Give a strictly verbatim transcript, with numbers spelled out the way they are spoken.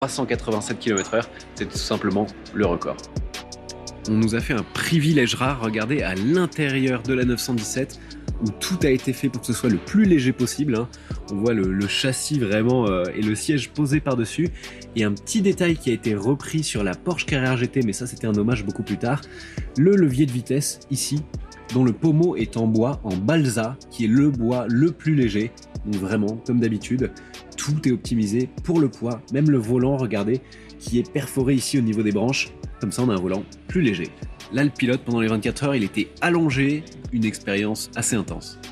trois cent quatre-vingt-sept kilomètres heure, c'est tout simplement le record. On nous a fait un privilège rare, regardez, à l'intérieur de la neuf cent dix-sept, où tout a été fait pour que ce soit le plus léger possible. Hein. On voit le, le châssis vraiment euh, et le siège posé par-dessus. Et un petit détail qui a été repris sur la Porsche Carrera G T, mais ça c'était un hommage beaucoup plus tard, le levier de vitesse ici, dont le pommeau est en bois, en balsa, qui est le bois le plus léger. Donc vraiment, comme d'habitude, tout est optimisé pour le poids, même le volant, regardez, qui est perforé ici au niveau des branches. Comme ça, on a un volant plus léger. Là, le pilote, pendant les vingt-quatre heures, il était allongé, une expérience assez intense.